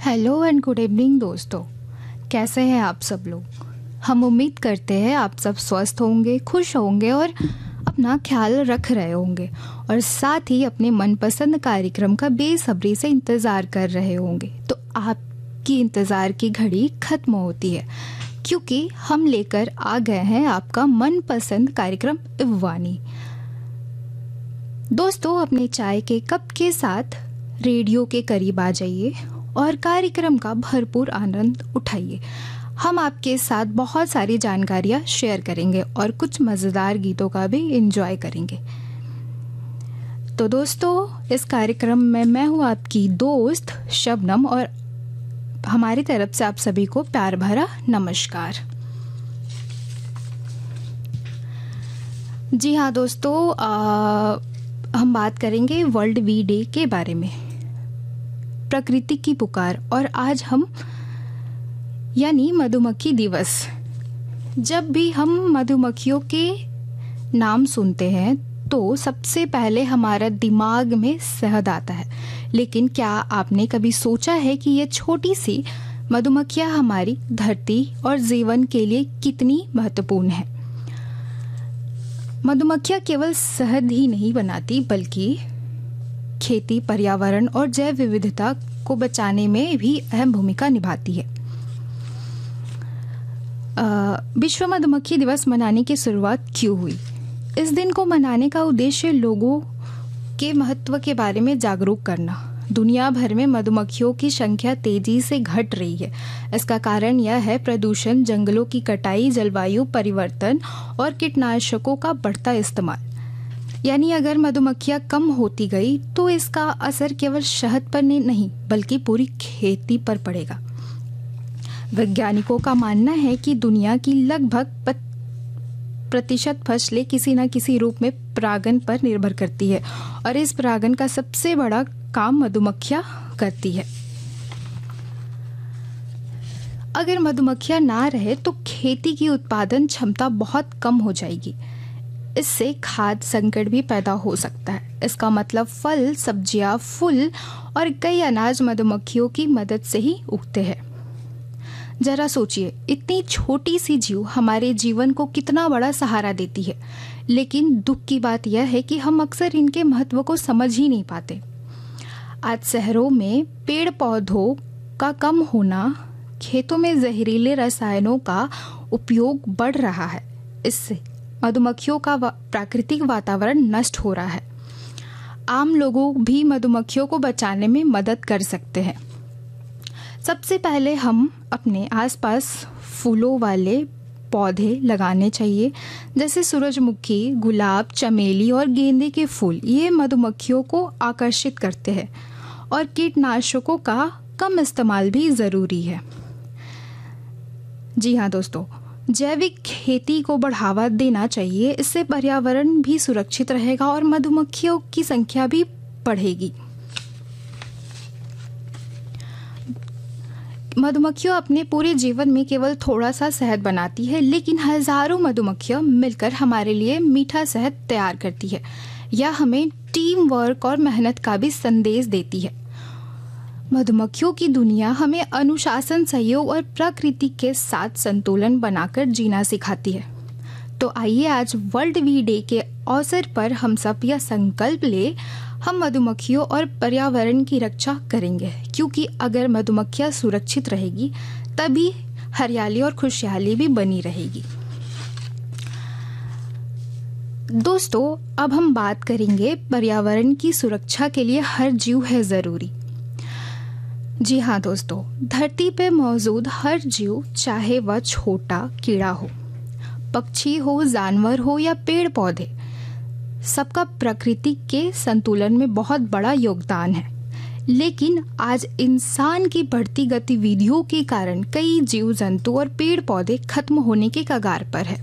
Hello and good evening दोस्तों। कैसे हैं आप सब लोग। हम उम्मीद करते हैं आप सब स्वस्थ होंगे, खुश होंगे और अपना ख्याल रख रहे होंगे और साथ ही अपने मनपसंद कार्यक्रम का बेसब्री से इंतज़ार कर रहे होंगे। तो आपकी इंतज़ार की घड़ी ख़त्म होती है क्योंकि हम लेकर आ गए हैं आपका मनपसंद कार्यक्रम इव्वानी। दोस्तों, अपने चाय के कप के साथ रेडियो के करीब आ जाइए और कार्यक्रम का भरपूर आनंद उठाइए। हम आपके साथ बहुत सारी जानकारियाँ शेयर करेंगे और कुछ मज़ेदार गीतों का भी एंजॉय करेंगे। तो दोस्तों, इस कार्यक्रम में मैं हूँ आपकी दोस्त शबनम और हमारी तरफ से आप सभी को प्यार भरा नमस्कार। जी हाँ दोस्तों, हम बात करेंगे वर्ल्ड वी डे के बारे में, प्रकृति की पुकार। और आज हम यानी मधुमक्खी दिवस। जब भी हम मधुमक्खियों के नाम सुनते हैं तो सबसे पहले हमारा दिमाग में शहद आता है, लेकिन क्या आपने कभी सोचा है कि ये छोटी सी मधुमक्खियाँ हमारी धरती और जीवन के लिए कितनी महत्वपूर्ण है। मधुमक्खियाँ केवल शहद ही नहीं बनाती बल्कि खेती, पर्यावरण और जैव विविधता को बचाने में भी अहम भूमिका निभाती है। विश्व मधुमक्खी दिवस मनाने की शुरुआत क्यों हुई? इस दिन को मनाने का उद्देश्य लोगों के महत्व के बारे में जागरूक करना। दुनिया भर में मधुमक्खियों की संख्या तेजी से घट रही है। इसका कारण यह है प्रदूषण, जंगलों की कटाई, जलवायु परिवर्तन और कीटनाशकों का बढ़ता इस्तेमाल। यानी अगर मधुमक्खियाँ कम होती गई तो इसका असर केवल शहद पर नहीं बल्कि पूरी खेती पर पड़ेगा। वैज्ञानिकों का मानना है कि दुनिया की लगभग 50% फसलें किसी न किसी रूप में परागन पर निर्भर करती है और इस परागन का सबसे बड़ा काम मधुमक्खियाँ करती है। अगर मधुमक्खियाँ ना रहे तो खेती की उत्पादन क्षमता बहुत कम हो जाएगी। इससे खाद्य संकट भी पैदा हो सकता है। इसका मतलब फल, सब्जियां, फूल और कई अनाज मधुमक्खियों की मदद से ही उगते हैं। जरा सोचिए, इतनी छोटी सी जीव हमारे जीवन को कितना बड़ा सहारा देती है, लेकिन दुख की बात यह है कि हम अक्सर इनके महत्व को समझ ही नहीं पाते। आज शहरों में पेड़ पौधों का कम होना, खेतों में जहरीले रसायनों का उपयोग बढ़ रहा है। इससे मधुमक्खियों का प्राकृतिक वातावरण नष्ट हो रहा है। आम लोगों भी मधुमक्खियों को बचाने में मदद कर सकते हैं। सबसे पहले हम अपने आसपास फूलों वाले पौधे लगाने चाहिए, जैसे सूरजमुखी, गुलाब, चमेली और गेंदे के फूल। ये मधुमक्खियों को आकर्षित करते हैं और कीटनाशकों का कम इस्तेमाल भी ज़रूरी है। जी हाँ दोस्तों, जैविक खेती को बढ़ावा देना चाहिए। इससे पर्यावरण भी सुरक्षित रहेगा और मधुमक्खियों की संख्या भी बढ़ेगी। मधुमक्खियाँ अपने पूरे जीवन में केवल थोड़ा सा शहद बनाती है, लेकिन हजारों मधुमक्खियाँ मिलकर हमारे लिए मीठा शहद तैयार करती है। यह हमें टीम वर्क और मेहनत का भी संदेश देती है। मधुमक्खियों की दुनिया हमें अनुशासन, सहयोग और प्रकृति के साथ संतुलन बनाकर जीना सिखाती है। तो आइए आज वर्ल्ड वी डे के अवसर पर हम सब यह संकल्प ले, हम मधुमक्खियों और पर्यावरण की रक्षा करेंगे, क्योंकि अगर मधुमक्खियाँ सुरक्षित रहेगी तभी हरियाली और खुशहाली भी बनी रहेगी। दोस्तों, अब हम बात करेंगे पर्यावरण की सुरक्षा के लिए हर जीव है ज़रूरी। जी हाँ दोस्तों, धरती पे मौजूद हर जीव, चाहे वह छोटा कीड़ा हो, पक्षी हो, जानवर हो या पेड़ पौधे, सबका प्रकृति के संतुलन में बहुत बड़ा योगदान है। लेकिन आज इंसान की बढ़ती गतिविधियों के कारण कई जीव जंतु और पेड़ पौधे खत्म होने के कगार पर है।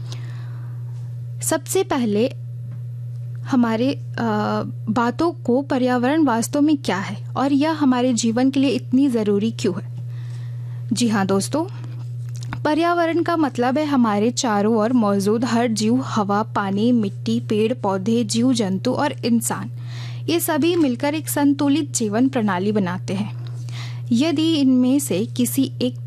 सबसे पहले हमारे बातों को पर्यावरण वास्तव में क्या है और यह हमारे जीवन के लिए इतनी ज़रूरी क्यों है। जी हाँ दोस्तों, पर्यावरण का मतलब है हमारे चारों ओर मौजूद हर जीव, हवा, पानी, मिट्टी, पेड़ पौधे, जीव जंतु और इंसान, ये सभी मिलकर एक संतुलित जीवन प्रणाली बनाते हैं। यदि इनमें से किसी एक